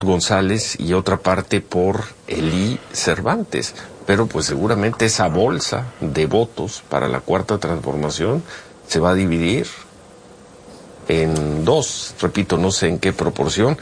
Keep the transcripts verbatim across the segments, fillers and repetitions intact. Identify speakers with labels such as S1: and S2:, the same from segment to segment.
S1: González y otra parte por Elí Cervantes. Pero pues seguramente esa bolsa de votos para la Cuarta Transformación se va a dividir en dos, repito, no sé en qué proporción.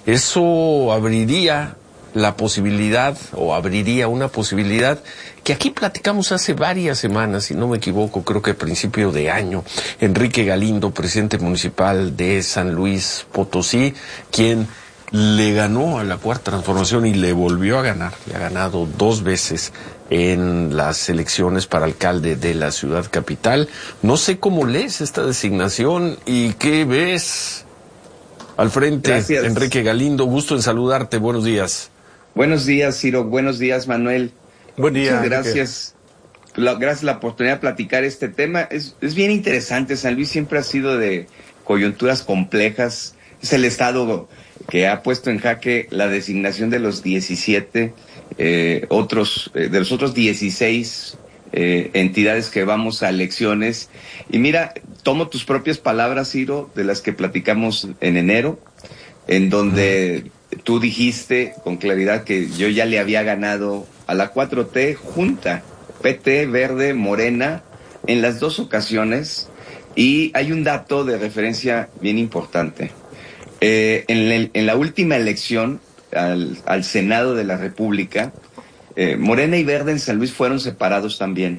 S1: Eso abriría la posibilidad, o abriría una posibilidad, que aquí platicamos hace varias semanas, si no me equivoco, creo que a principio de año, Enrique Galindo, presidente municipal de San Luis Potosí, quien le ganó a la Cuarta Transformación y le volvió a ganar, le ha ganado dos veces en las elecciones para alcalde de la ciudad capital. No sé cómo lees esta designación y qué ves al frente. Gracias. Enrique Galindo, gusto en saludarte, buenos días.
S2: Buenos días, Ciro, buenos días, Manuel.
S1: Buen día.
S2: Muchas gracias. La, gracias por la oportunidad de platicar este tema. Es, es bien interesante. San Luis siempre ha sido de coyunturas complejas. Es el estado que ha puesto en jaque la designación de los diecisiete, eh, otros, eh, de los otros dieciséis eh, entidades que vamos a elecciones. Y mira, tomo tus propias palabras, Ciro, de las que platicamos en enero, en donde mm. tú dijiste con claridad que yo ya le había ganado a la cuatro T junta, P T, Verde, Morena, en las dos ocasiones. Y hay un dato de referencia bien importante. Eh, en, el, en la última elección al, al Senado de la República, eh, Morena y Verde en San Luis fueron separados también.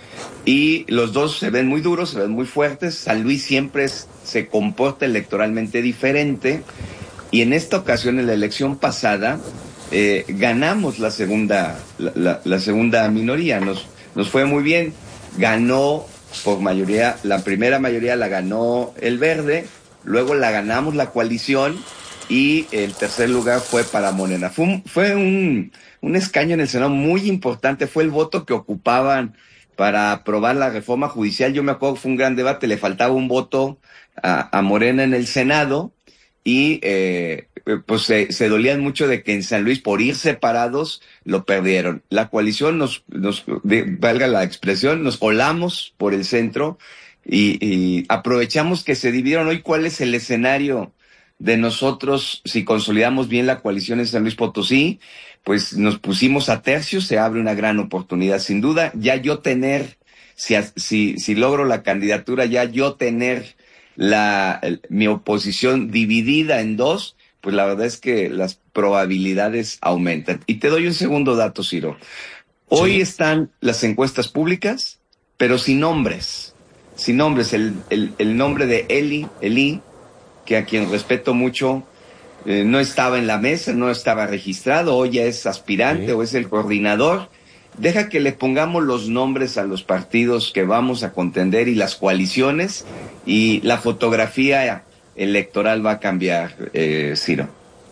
S2: Y los dos se ven muy duros, se ven muy fuertes. San Luis siempre es, se comporta electoralmente diferente. Y en esta ocasión, en la elección pasada, eh, ganamos la segunda, la, la, la segunda minoría. Nos, nos fue muy bien. Ganó por mayoría, la primera mayoría la ganó el Verde. Luego la ganamos la coalición y el tercer lugar fue para Morena. Fue un, fue un, un escaño en el Senado muy importante. Fue el voto que ocupaban para aprobar la reforma judicial. Yo me acuerdo que fue un gran debate. Le faltaba un voto a, a Morena en el Senado y eh, pues se, se dolían mucho de que en San Luis, por ir separados, lo perdieron. La coalición nos, nos de, valga la expresión, nos colamos por el centro. Y, y aprovechamos que se dividieron. Hoy, ¿cuál es el escenario de nosotros si consolidamos bien la coalición en San Luis Potosí? Pues nos pusimos a tercios, se abre una gran oportunidad, sin duda. Ya yo tener, si, si, si logro la candidatura, ya yo tener la, mi oposición dividida en dos, pues la verdad es que las probabilidades aumentan. Y te doy un segundo dato, Ciro. Hoy sí. Están las encuestas públicas, pero sin nombres. Sin nombres, el, el, el nombre de Eli, Eli, que a quien respeto mucho, eh, no estaba en la mesa, no estaba registrado, hoy ya es aspirante sí. o es el coordinador. Deja que le pongamos los nombres a los partidos que vamos a contender y las coaliciones, y la fotografía electoral va a cambiar, eh, Ciro.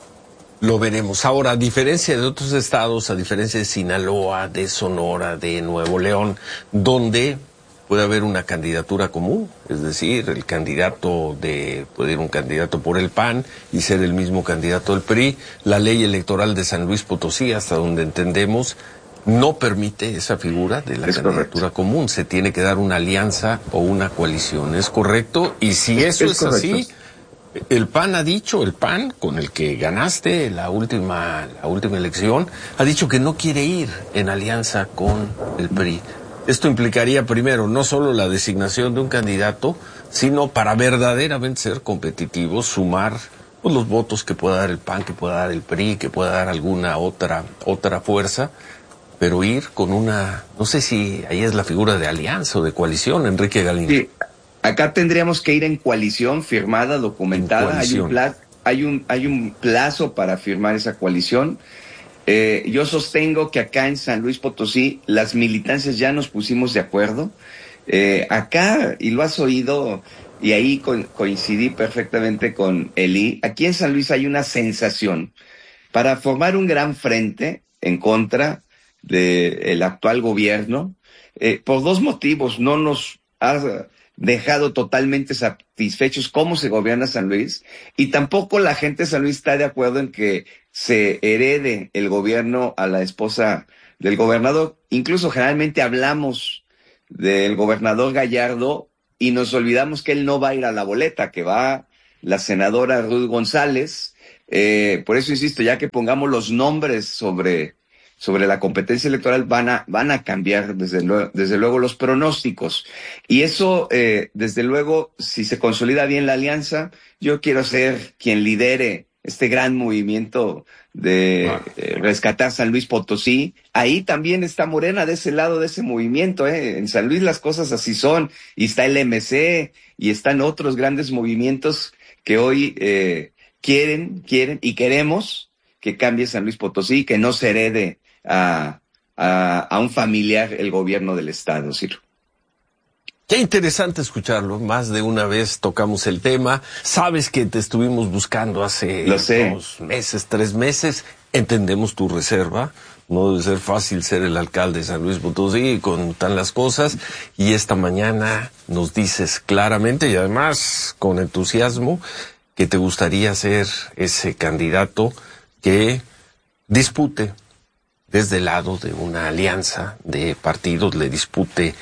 S1: Lo veremos. Ahora, a diferencia de otros estados, a diferencia de Sinaloa, de Sonora, de Nuevo León, donde puede haber una candidatura común, es decir, el candidato de, puede ir un candidato por el P A N y ser el mismo candidato del P R I. La ley electoral de San Luis Potosí, hasta donde entendemos, no permite esa figura de la es candidatura correcto. común. Se tiene que dar una alianza o una coalición, ¿es correcto? Y si eso es, es así, el P A N ha dicho, el P A N con el que ganaste la última, la última elección, ha dicho que no quiere ir en alianza con el P R I. Esto implicaría primero no solo la designación de un candidato, sino para verdaderamente ser competitivos, sumar pues, los votos que pueda dar el P A N, que pueda dar el P R I, que pueda dar alguna otra otra fuerza, pero ir con una, no sé si ahí es la figura de alianza o de coalición, Enrique Galindo.
S2: Sí, acá tendríamos que ir en coalición, firmada, documentada. Coalición. Hay un plazo, hay un, hay un plazo para firmar esa coalición. Eh, yo sostengo que acá en San Luis Potosí las militancias ya nos pusimos de acuerdo. Eh, acá, y lo has oído, y ahí co- coincidí perfectamente con Eli, aquí en San Luis hay una sensación para formar un gran frente en contra del actual gobierno, eh, por dos motivos. No nos ha dejado totalmente satisfechos cómo se gobierna San Luis, y tampoco la gente de San Luis está de acuerdo en que se herede el gobierno a la esposa del gobernador. Incluso generalmente hablamos del gobernador Gallardo y nos olvidamos que él no va a ir a la boleta, que va la senadora Ruth González, Eh, por eso insisto, ya que pongamos los nombres sobre, sobre la competencia electoral, van a, van a cambiar desde luego, desde luego los pronósticos. Y eso, eh, desde luego, si se consolida bien la alianza, yo quiero ser quien lidere este gran movimiento de eh, rescatar San Luis Potosí. Ahí también está Morena de ese lado de ese movimiento, ¿eh? En San Luis las cosas así son, y está el M C, y están otros grandes movimientos que hoy eh, quieren, quieren y queremos que cambie San Luis Potosí, que no se herede a, a, a un familiar el gobierno del estado, Ciro.
S1: Qué interesante escucharlo. Más de una vez tocamos el tema. Sabes que te estuvimos buscando hace dos meses, tres meses. Entendemos tu reserva. No debe ser fácil ser el alcalde de San Luis Potosí con tan las cosas. Y esta mañana nos dices claramente y además con entusiasmo que te gustaría ser ese candidato que dispute desde el lado de una alianza de partidos, le dispute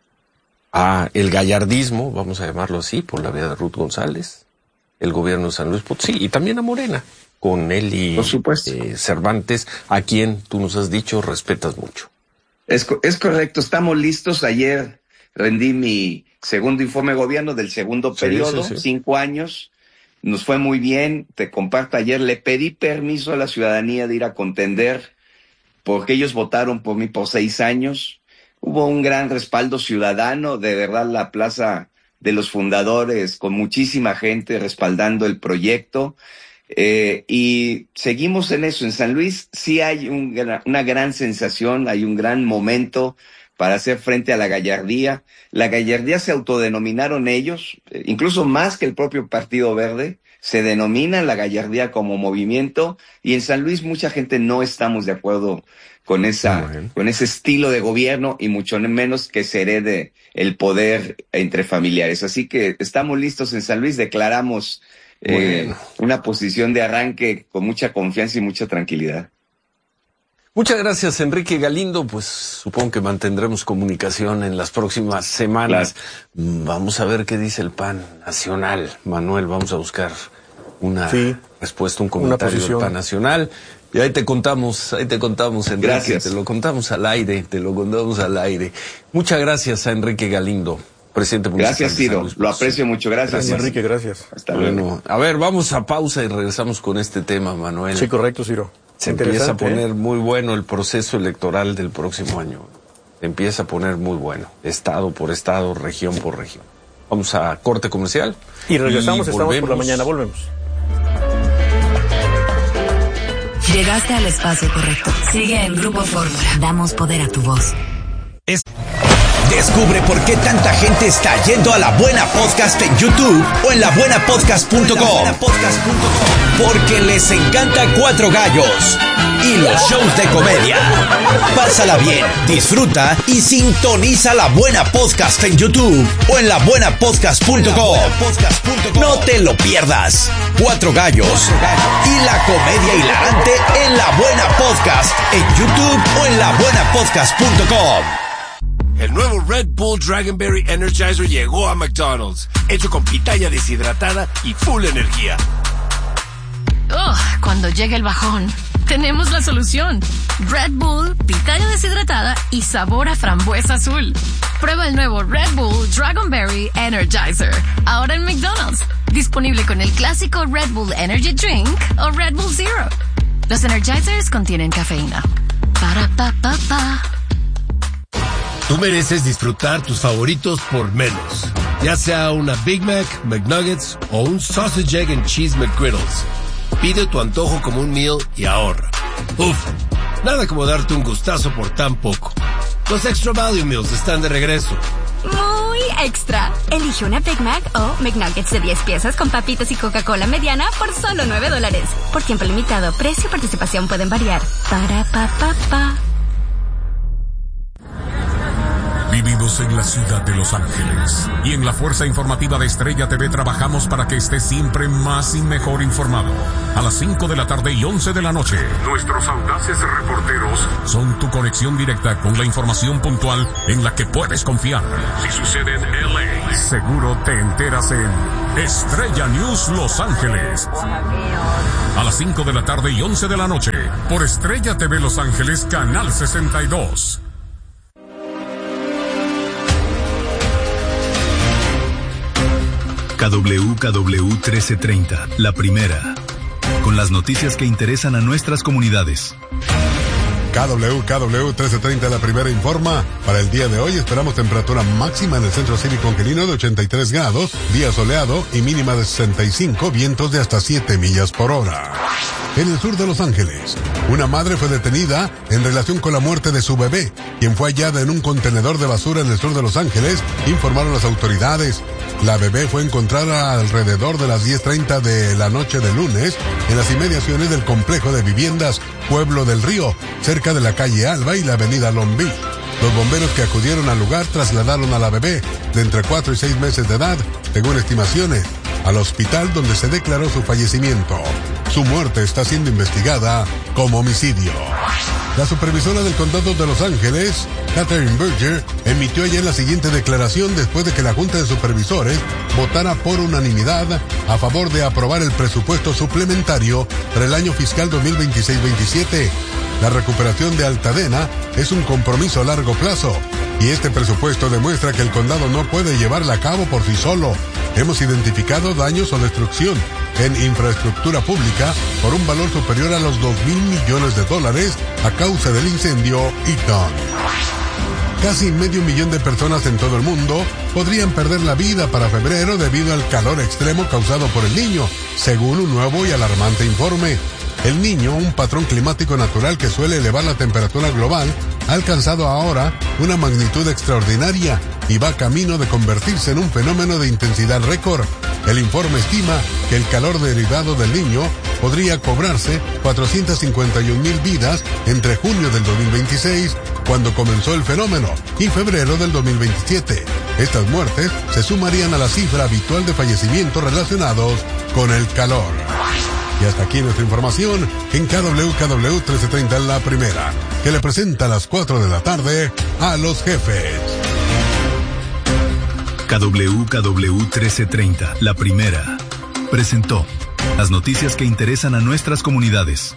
S1: a el gallardismo, vamos a llamarlo así, por la vía de Ruth González, el gobierno de San Luis Potosí, y también a Morena, con él y
S2: por supuesto.
S1: Eh, Cervantes, a quien tú nos has dicho respetas mucho.
S2: Es, es correcto, estamos listos. Ayer rendí mi segundo informe de gobierno del segundo sí, periodo, sí, sí. cinco años, nos fue muy bien. Te comparto, ayer le pedí permiso a la ciudadanía de ir a contender, porque ellos votaron por mí por seis años. Hubo un gran respaldo ciudadano, de verdad la Plaza de los Fundadores, con muchísima gente respaldando el proyecto, eh, y seguimos en eso. En San Luis sí hay un, una gran sensación, hay un gran momento para hacer frente a la gallardía. La gallardía se autodenominaron ellos, eh, incluso más que el propio Partido Verde, se denomina la gallardía como movimiento, y en San Luis mucha gente no estamos de acuerdo con esa, con ese estilo de gobierno, y mucho menos que se herede el poder entre familiares. Así que estamos listos en San Luis, declaramos eh, bueno. una posición de arranque con mucha confianza y mucha tranquilidad.
S1: Muchas gracias, Enrique Galindo. Pues supongo que mantendremos comunicación en las próximas semanas. Claro. Vamos a ver qué dice el P A N Nacional. Manuel, vamos a buscar una sí, respuesta, un comentario del P A N Nacional. Y ahí te contamos, ahí te contamos, Enrique.
S2: Gracias.
S1: Te lo contamos al aire, te lo contamos al aire. Muchas gracias a Enrique Galindo, presidente municipal.
S2: Gracias, Ciro. Lo aprecio mucho. Gracias.
S3: Gracias, Enrique. Gracias.
S2: Hasta luego.
S1: Bueno, a ver, vamos a pausa y regresamos con este tema, Manuel.
S3: Sí, correcto, Ciro.
S1: Se empieza a poner ¿eh? muy bueno el proceso electoral del próximo año. Se empieza a poner muy bueno. Estado por estado, región por región. Vamos a corte comercial.
S3: Y regresamos, y estamos por la mañana. Volvemos.
S4: Llegaste al espacio correcto. Sigue en Grupo Fórmula. Damos poder a tu voz.
S5: Es... Descubre por qué tanta gente está yendo a La Buena Podcast en YouTube o en la buena podcast punto com. Porque les encanta Cuatro Gallos y los shows de comedia. Pásala bien, disfruta y sintoniza La Buena Podcast en YouTube o en la buena podcast punto com. No te lo pierdas. Cuatro Gallos y la comedia hilarante en La Buena Podcast en YouTube o en la buena podcast punto com.
S6: El nuevo Red Bull Dragonberry Energizer llegó a McDonald's, hecho con pitaya deshidratada y full energía.
S7: Oh, cuando llegue el bajón, tenemos la solución. Red Bull, pitaya deshidratada y sabor a frambuesa azul. Prueba el nuevo Red Bull Dragonberry Energizer, ahora en McDonald's. Disponible con el clásico Red Bull Energy Drink o Red Bull Zero. Los Energizers contienen cafeína. Para pa pa pa.
S6: Tú mereces disfrutar tus favoritos por menos. Ya sea una Big Mac, McNuggets o un Sausage, Egg and Cheese McGriddles. Pide tu antojo como un meal y ahorra. Uf, nada como darte un gustazo por tan poco. Los Extra Value Meals están de regreso.
S8: Muy extra. Elige una Big Mac o McNuggets de diez piezas con papitas y Coca-Cola mediana por solo nueve dólares. Por tiempo limitado, precio y participación pueden variar. Para pa pa pa.
S9: Vivimos en la ciudad de Los Ángeles y en la Fuerza Informativa de Estrella T V trabajamos para que estés siempre más y mejor informado. A las cinco de la tarde y once de la noche, nuestros audaces reporteros son tu conexión directa con la información puntual en la que puedes confiar. Si sucede en L A, seguro te enteras en Estrella News Los Ángeles. a las cinco de la tarde y once de la noche, por Estrella T V Los Ángeles, Canal sesenta y dos.
S10: K W K W trece treinta, la primera, con las noticias que interesan a nuestras comunidades.
S11: K W K W trece treinta, la primera informa. Para el día de hoy esperamos temperatura máxima en el centro cívico angelino de ochenta y tres grados, día soleado y mínima de sesenta y cinco, vientos de hasta siete millas por hora. En el sur de Los Ángeles, una madre fue detenida en relación con la muerte de su bebé, quien fue hallada en un contenedor de basura en el sur de Los Ángeles, informaron las autoridades. La bebé fue encontrada alrededor de las diez treinta de la noche de lunes en las inmediaciones del complejo de viviendas Pueblo del Río, cerca de la calle Alba y la avenida Long Beach. Los bomberos que acudieron al lugar trasladaron a la bebé de entre cuatro y seis meses de edad, según estimaciones, al hospital donde se declaró su fallecimiento. Su muerte está siendo investigada como homicidio. La supervisora del condado de Los Ángeles, Catherine Berger, emitió ayer la siguiente declaración después de que la Junta de Supervisores votara por unanimidad a favor de aprobar el presupuesto suplementario para el año fiscal dos mil veintiséis veintisiete. La recuperación de Altadena es un compromiso a largo plazo y este presupuesto demuestra que el condado no puede llevarla a cabo por sí solo. Hemos identificado daños o destrucción en infraestructura pública por un valor superior a los dos mil millones de dólares a causa del incendio Eaton. Casi medio millón de personas en todo el mundo podrían perder la vida para febrero debido al calor extremo causado por el Niño, según un nuevo y alarmante informe. El Niño, un patrón climático natural que suele elevar la temperatura global, ha alcanzado ahora una magnitud extraordinaria y va camino de convertirse en un fenómeno de intensidad récord. El informe estima que el calor derivado del Niño podría cobrarse cuatrocientas cincuenta y un mil vidas entre junio del dos mil veintiséis, cuando comenzó el fenómeno, y febrero del dos mil veintisiete. Estas muertes se sumarían a la cifra habitual de fallecimientos relacionados con el calor. Y hasta aquí nuestra información en K W K W trece treinta, la primera, que le presenta a las cuatro de la tarde a los jefes.
S10: K W K W trece treinta, la primera, presentó las noticias que interesan a nuestras comunidades.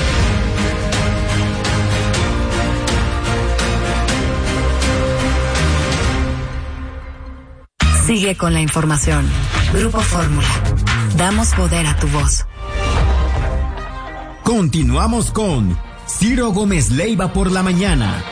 S4: Sigue con la información. Grupo Fórmula. Damos poder a tu voz.
S12: Continuamos con Ciro Gómez Leiva por la mañana.